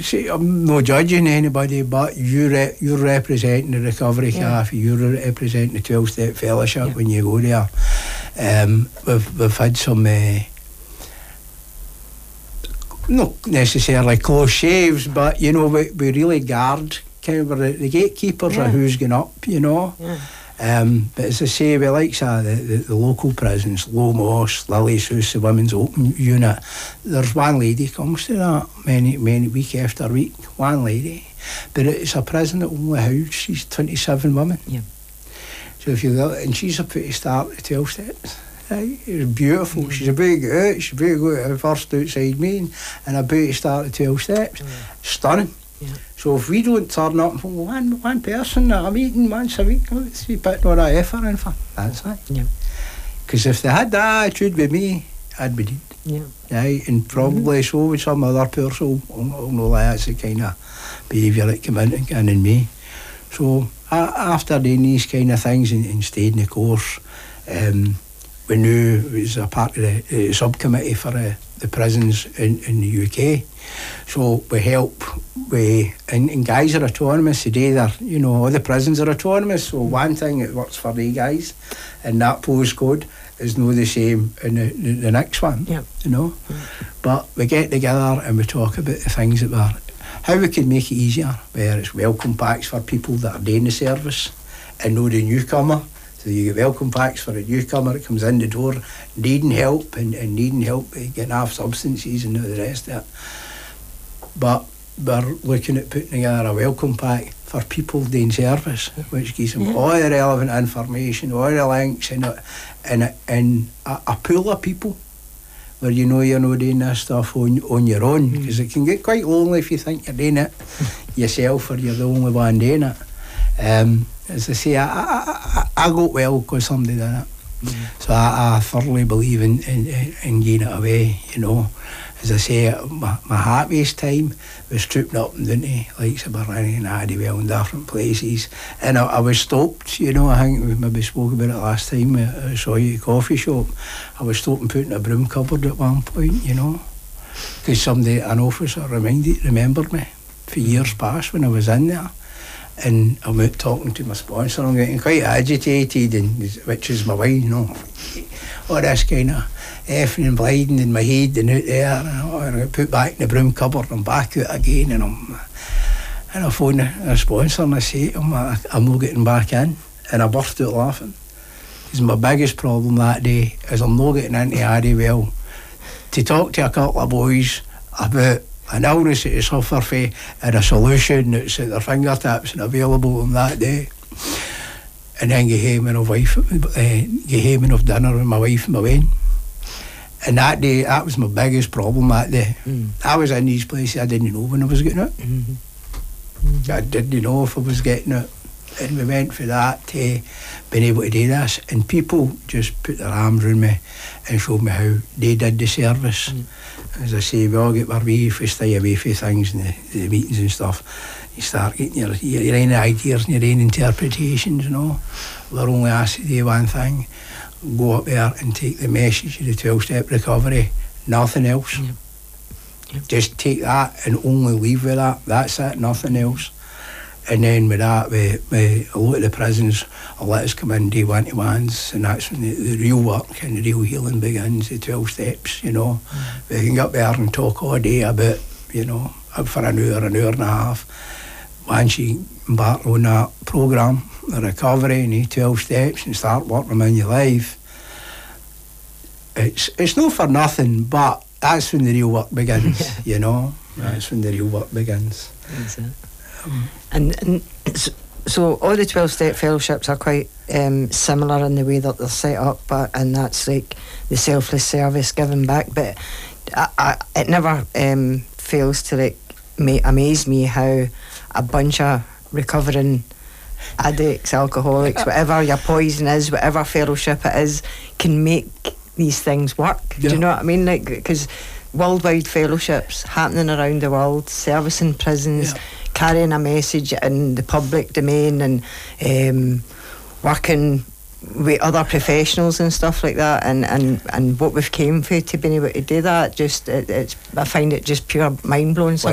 see, I'm not judging anybody, but you're representing the Recovery Cafe, you're representing the 12-step fellowship when you go there. We've had some not necessarily close shaves, but you know, we really guard kind of the gatekeepers of who's going up, you know. But as I say, we like the local prisons, Low Moss, Lily's House, the Women's Open Unit. There's one lady comes to that many week after week, one lady. But it's a prison that only houses 27 women. So if you look, and she's up to start at 12 steps. Right? It's beautiful. She's a big out. She's a big out first outside me, and about to start at 12 steps. Stunning. So if we don't turn up for one person at a meeting once a week, let's be putting all that effort in for. That's it. Because if they had that attitude with me, I'd be dead. Right? And probably so with some other person. I'll know that's the kind of behaviour that came in me. So after doing these kind of things and staying the course, we knew it was a part of the subcommittee for the prisons in the UK. So we help, and guys are autonomous today. You know, all the prisons are autonomous. So one thing that works for the guys in that postcode is no the same in the next one. You know, but we get together and we talk about the things that we're, how we can make it easier, where it's welcome packs for people that are doing the service and know the newcomer. So you get welcome packs for a newcomer that comes in the door needing help and needing help getting off substances and all the rest of it. But we're looking at putting together a welcome pack for people doing service, which gives them all the relevant information, all the links, and a pool of people where you know you're not doing this stuff on your own, because it can get quite lonely if you think you're doing it yourself or you're the only one doing it. As I say, I got well because somebody did it. So I thoroughly believe in getting it away, you know. As I say, my happiest time was trooping up and down to like Abertwyn and Addiewell and different places. And I was stopped, you know, I think we maybe spoke about it last time, I saw you at a coffee shop. I was stopped and put in a broom cupboard at one point, you know, because an officer remembered me for years past when I was in there. And I'm out talking to my sponsor, I'm getting quite agitated, and which is my wife, you know, all this kind of effing and blinding in my head and out there, and I got put back in the broom cupboard and back out again, and I phone the sponsor and I say to him, I'm not getting back in, and I burst out laughing, because my biggest problem that day is I'm not getting into Addiewell to talk to a couple of boys about an illness that they suffer from and a solution that's at their fingertips and available on that day, and then get home and have dinner with my wife and my wedding. And that day, that was my biggest problem that day. I was in these places, I didn't know when I was getting it. I didn't know if I was getting it. And we went for that to being able to do this, and people just put their arms around me and showed me how they did the service. As I say, we all get our way if we stay away from things and the meetings and stuff. You start getting your own ideas and your own interpretations, you know. We're only asked to do one thing: go up there and take the message of the 12-step recovery, nothing else. Just take that and only leave with that. That's it, nothing else. And then with that, a lot of the prisons will let us come in day one-to-ones, and that's when the real work and the real healing begins, the 12 steps, you know. We can get up there and talk all day about, you know, up for an hour and a half. Once you embark on that programme, the recovery and the 12 steps, and start working them in your life, it's not for nothing, but that's when the real work begins, you know. That's when the real work begins. That's it. And so all the 12-step fellowships are quite similar in the way that they're set up, and that's like the selfless service, giving back. But it never fails to like amaze me how a bunch of recovering addicts, alcoholics, whatever your poison is, whatever fellowship it is, can make these things work. Do you know what I mean? Like, because worldwide fellowships happening around the world, servicing prisons, carrying a message in the public domain, and working with other professionals and stuff like that, and what we've came for to being able to do that, just I find it just pure mind blowing.